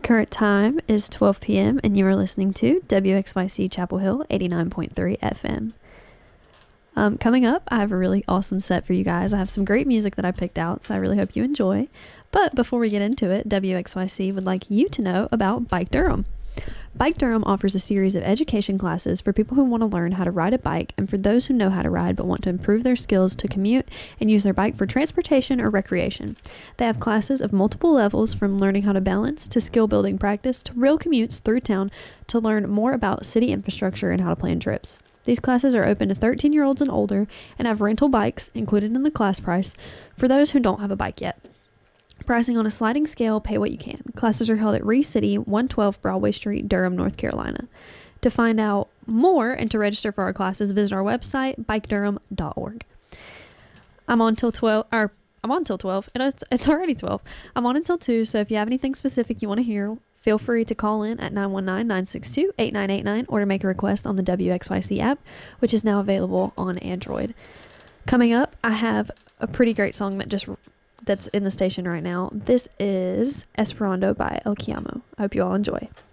Current time is 12 p.m. and you are listening to WXYC Chapel Hill 89.3 FM. Coming up, I have a really awesome set for you guys. I have some great music that I picked out, so I really hope you enjoy. But before we get into it, WXYC would like you to know about Bike Durham. Bike Durham offers a series of education classes for people who want to learn how to ride a bike and for those who know how to ride but want to improve their skills to commute and use their bike for transportation or recreation. They have classes of multiple levels, from learning how to balance to skill building practice to real commutes through town to learn more about city infrastructure and how to plan trips. These classes are open to 13-year-olds and older and have rental bikes included in the class price for those who don't have a bike yet. Pricing on a sliding scale, pay what you can. Classes are held at Reese City, 112 Broadway Street, Durham, North Carolina. To find out more and to register for our classes, visit our website, bikedurham.org. I'm on till 12, and it's already 12. I'm on until 2, so if you have anything specific you want to hear, feel free to call in at 919-962-8989 or to make a request on the WXYC app, which is now available on Android. Coming up, I have a pretty great song that's in the station right now. This is Esperando by El Chiamo. I hope you all enjoy.